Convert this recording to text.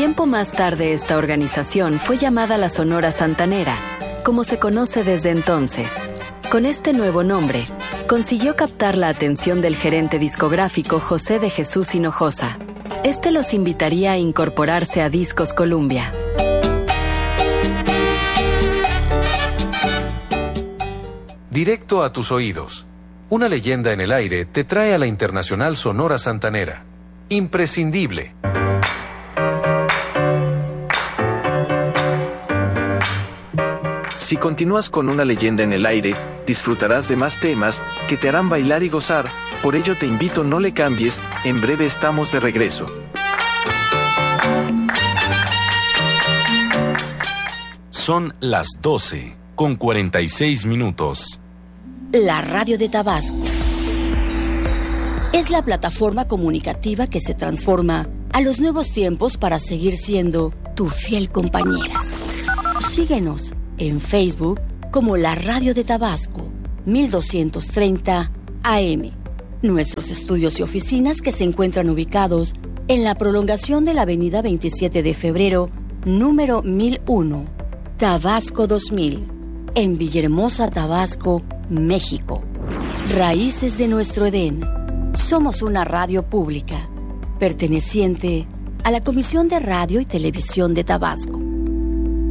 Tiempo más tarde, esta organización fue llamada la Sonora Santanera, como se conoce desde entonces. Con este nuevo nombre, consiguió captar la atención del gerente discográfico José de Jesús Hinojosa. Este los invitaría a incorporarse a Discos Columbia. Directo a tus oídos. Una leyenda en el aire te trae a la Internacional Sonora Santanera. Imprescindible. Si continúas con una leyenda en el aire, disfrutarás de más temas que te harán bailar y gozar. Por ello te invito, no le cambies, en breve estamos de regreso. Son las 12:46. La Radio de Tabasco es la plataforma comunicativa que se transforma a los nuevos tiempos para seguir siendo tu fiel compañera. Síguenos en Facebook como La Radio de Tabasco, 1230 AM. Nuestros estudios y oficinas que se encuentran ubicados en la prolongación de la avenida 27 de febrero, número 1001, Tabasco 2000, en Villahermosa, Tabasco, México. Raíces de nuestro Edén. Somos una radio pública, perteneciente a la Comisión de Radio y Televisión de Tabasco.